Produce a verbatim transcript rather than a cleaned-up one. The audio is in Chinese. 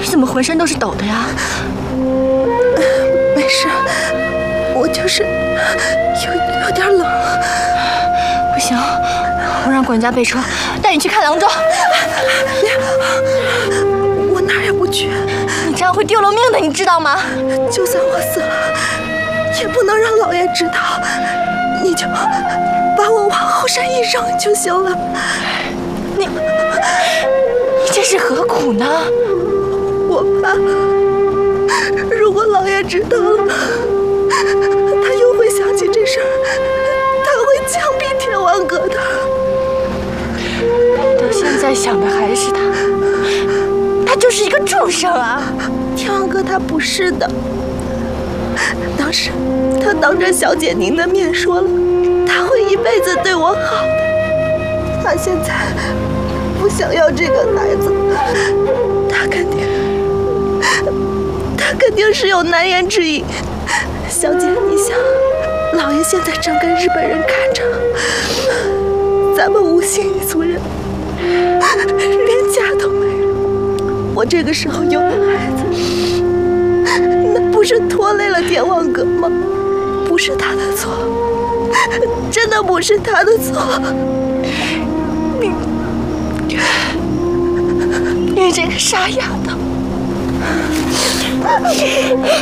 你怎么浑身都是抖的呀？ 没事，我就是有有点冷。 不行，我让管家备车，带你去看郎中。 我哪儿也不去， 你这样会丢了命的，你知道吗？ 就算我死了，也不能让老爷知道。你就把我往后山一扔就行了。 你，你这是何苦呢？ 我怕，如果老爷知道了，他又会想起这事儿，他会枪毙天王阁的。 到现在想的还是他，他就是一个畜生啊！ 天王阁他不是的，当时他当着小姐您的面说了，他会一辈子对我好的。他现在不想要这个孩子，他肯定，他肯定是有难言之隐。小姐，你想，老爷现在正跟日本人看着，咱们无姓一族人连家都没有，我这个时候有了孩子，那不是拖累了天王阁吗？不是他的错，真的不是他的错。 你，你这个傻丫头！